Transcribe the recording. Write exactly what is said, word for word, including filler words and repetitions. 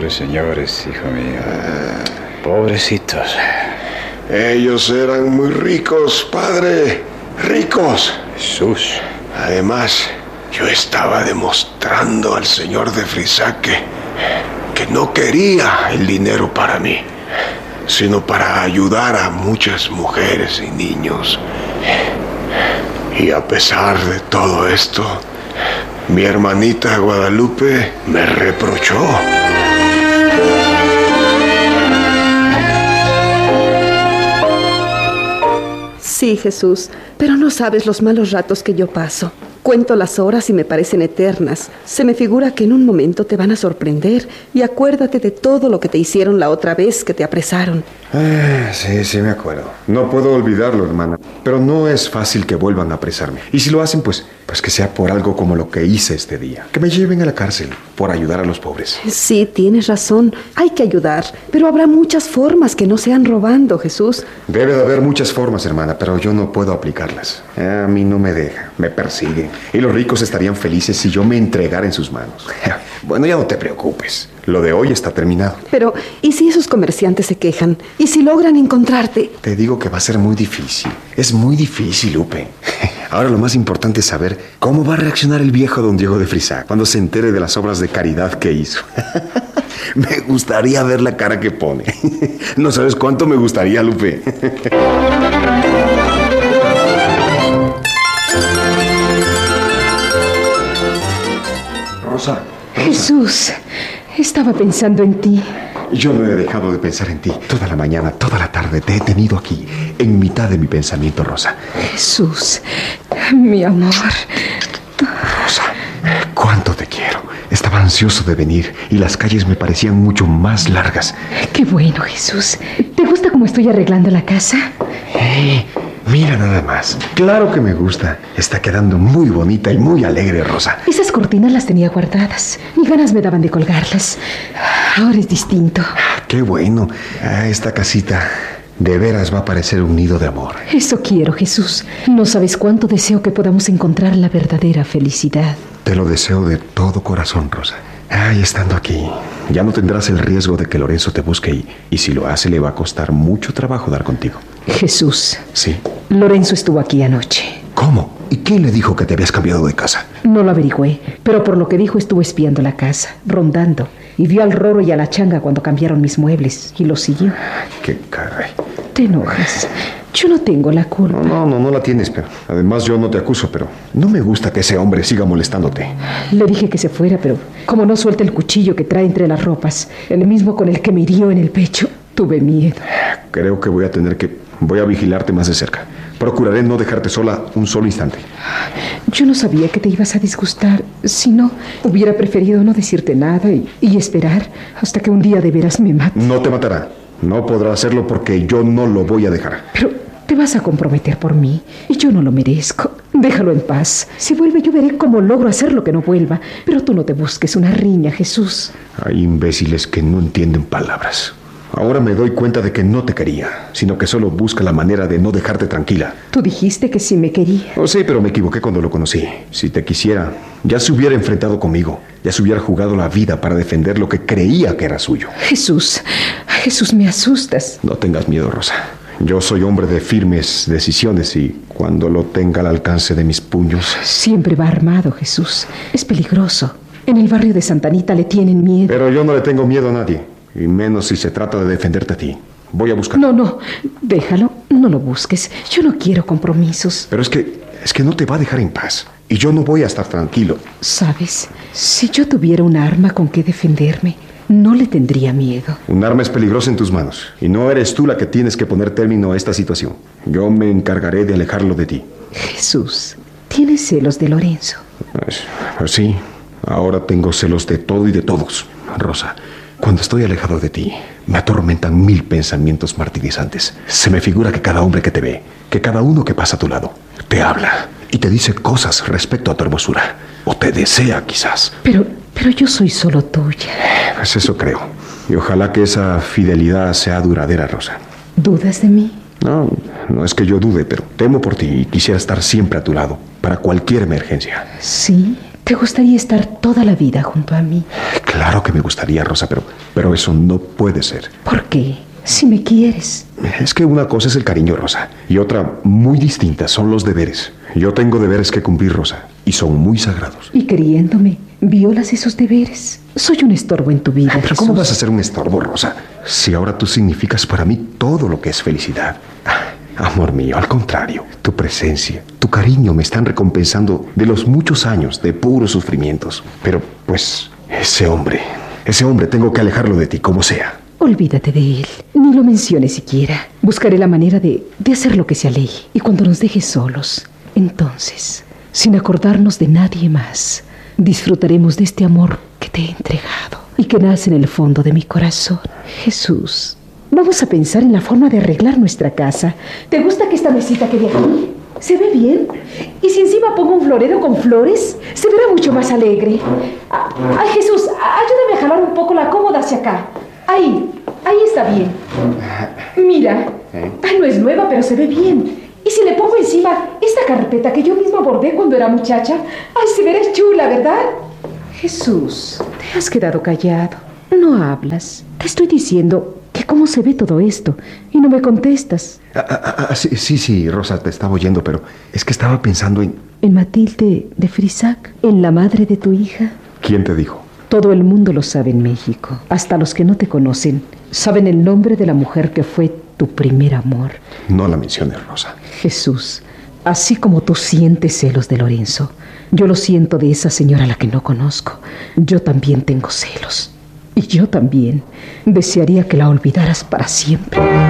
pobres señores, hijo mío. Pobrecitos. Ellos eran muy ricos, padre. Ricos. Jesús. Además, yo estaba demostrando al señor de Frisac que, que no quería el dinero para mí, sino para ayudar a muchas mujeres y niños. Y a pesar de todo esto, mi hermanita Guadalupe me reprochó. Sí, Jesús, pero no sabes los malos ratos que yo paso. Cuento las horas y me parecen eternas. Se me figura que en un momento te van a sorprender. Y acuérdate de todo lo que te hicieron la otra vez que te apresaron. Ah, sí, sí me acuerdo. No puedo olvidarlo, hermana. Pero no es fácil que vuelvan a apresarme. Y si lo hacen, pues, pues que sea por algo como lo que hice este día. Que me lleven a la cárcel por ayudar a los pobres. Sí, tienes razón. Hay que ayudar. Pero habrá muchas formas que no sean robando, Jesús. Debe de haber muchas formas, hermana, pero yo no puedo aplicarlas. A mí no me deja. Me persigue. Y los ricos estarían felices si yo me entregara en sus manos. Bueno, ya no te preocupes. Lo de hoy está terminado. Pero, ¿y si esos comerciantes se quejan? ¿Y si logran encontrarte? Te digo que va a ser muy difícil. Es muy difícil, Lupe. Ahora lo más importante es saber cómo va a reaccionar el viejo don Diego de Frisac cuando se entere de las obras de caridad que hizo. Me gustaría ver la cara que pone. No sabes cuánto me gustaría, Lupe. Rosa, Rosa. Jesús, estaba pensando en ti. Yo no he dejado de pensar en ti. Toda la mañana, toda la tarde te he tenido aquí, en mitad de mi pensamiento, Rosa. Jesús, mi amor. Rosa, cuánto te quiero. Estaba ansioso de venir y las calles me parecían mucho más largas. Qué bueno, Jesús. ¿Te gusta cómo estoy arreglando la casa? ¡Eh! Mira nada más. Claro que me gusta. Está quedando muy bonita y muy alegre, Rosa. Esas cortinas las tenía guardadas. Ni ganas me daban de colgarlas. Ahora es distinto. Qué bueno. Ah, esta casita de veras va a parecer un nido de amor. Eso quiero, Jesús. No sabes cuánto deseo que podamos encontrar la verdadera felicidad. Te lo deseo de todo corazón, Rosa. Ay, estando aquí, ya no tendrás el riesgo de que Lorenzo te busque y, y si lo hace le va a costar mucho trabajo dar contigo. Jesús. Sí. Lorenzo estuvo aquí anoche. ¿Cómo? ¿Y quién le dijo que te habías cambiado de casa? No lo averigüé, pero por lo que dijo estuvo espiando la casa, rondando, y vio al Roro y a la Changa cuando cambiaron mis muebles y lo siguió. ¡Qué caray! Te enojas. Yo no tengo la culpa. No, no, no, no la tienes, pero además yo no te acuso, pero no me gusta que ese hombre siga molestándote. Le dije que se fuera, pero como no suelta el cuchillo que trae entre las ropas, el mismo con el que me hirió en el pecho, tuve miedo. Creo que voy a tener que... Voy a vigilarte más de cerca. Procuraré no dejarte sola un solo instante. Yo no sabía que te ibas a disgustar. Si no, hubiera preferido no decirte nada y, y esperar hasta que un día de veras me mate. No te matará. No podrá hacerlo porque yo no lo voy a dejar. Pero te vas a comprometer por mí y yo no lo merezco. Déjalo en paz. Si vuelve yo veré cómo logro hacer lo que no vuelva. Pero tú no te busques una riña, Jesús. Hay imbéciles que no entienden palabras. Ahora me doy cuenta de que no te quería, sino que solo busca la manera de no dejarte tranquila. Tú dijiste que sí me quería. Oh, sí, pero me equivoqué cuando lo conocí. Si te quisiera, ya se hubiera enfrentado conmigo. Ya se hubiera jugado la vida para defender lo que creía que era suyo. Jesús, Jesús, me asustas. No tengas miedo, Rosa. Yo soy hombre de firmes decisiones y cuando lo tenga al alcance de mis puños... Siempre va armado, Jesús. Es peligroso. En el barrio de Santa Anita le tienen miedo. Pero yo no le tengo miedo a nadie. Y menos si se trata de defenderte a ti. Voy a buscar. No, no, déjalo, no lo busques. Yo no quiero compromisos. Pero es que, es que no te va a dejar en paz. Y yo no voy a estar tranquilo. ¿Sabes? Si yo tuviera un arma con que defenderme, no le tendría miedo. Un arma es peligrosa en tus manos. Y no eres tú la que tienes que poner término a esta situación. Yo me encargaré de alejarlo de ti. Jesús, ¿tienes celos de Lorenzo? Pues, pues sí, ahora tengo celos de todo y de todos, Rosa. Cuando estoy alejado de ti, me atormentan mil pensamientos martirizantes. Se me figura que cada hombre que te ve, que cada uno que pasa a tu lado, te habla y te dice cosas respecto a tu hermosura. O te desea, quizás. Pero, pero yo soy solo tuya. Pues eso creo. Y ojalá que esa fidelidad sea duradera, Rosa. ¿Dudas de mí? No, no es que yo dude, pero temo por ti y quisiera estar siempre a tu lado, para cualquier emergencia. Sí. ¿Te gustaría estar toda la vida junto a mí? Claro que me gustaría, Rosa, pero pero eso no puede ser. ¿Por qué? Si me quieres. Es que una cosa es el cariño, Rosa, y otra muy distinta son los deberes. Yo tengo deberes que cumplir, Rosa, y son muy sagrados. Y queriéndome, violas esos deberes. Soy un estorbo en tu vida, Pero Jesús. ¿cómo vas a ser un estorbo, Rosa? Si ahora tú significas para mí todo lo que es felicidad. Amor mío, al contrario, tu presencia, tu cariño me están recompensando de los muchos años de puros sufrimientos. Pero, pues, ese hombre, ese hombre tengo que alejarlo de ti, como sea. Olvídate de él, ni lo menciones siquiera. Buscaré la manera de, de hacer lo que sea ley. Y cuando nos dejes solos, entonces, sin acordarnos de nadie más, disfrutaremos de este amor que te he entregado y que nace en el fondo de mi corazón. Jesús, vamos a pensar en la forma de arreglar nuestra casa. ¿Te gusta que esta mesita quede aquí? ¿Se ve bien? ¿Y si encima pongo un florero con flores? Se verá mucho más alegre. Ay, Jesús, ayúdame a jalar un poco la cómoda hacia acá. Ahí, ahí está bien. Mira, ay, no es nueva, pero se ve bien. Y si le pongo encima esta carpeta que yo misma bordé cuando era muchacha, ay, se verá chula, ¿verdad? Jesús, te has quedado callado. No hablas. Te estoy diciendo que cómo se ve todo esto y no me contestas. Ah, ah, ah, sí, sí, sí, Rosa, te estaba oyendo, pero es que estaba pensando en... En Matilde de Frisac, en la madre de tu hija. ¿Quién te dijo? Todo el mundo lo sabe en México. Hasta los que no te conocen saben el nombre de la mujer que fue tu primer amor. No la menciones, Rosa. Jesús, así como tú sientes celos de Lorenzo, yo lo siento de esa señora a la que no conozco. Yo también tengo celos. Y yo también desearía que la olvidaras para siempre.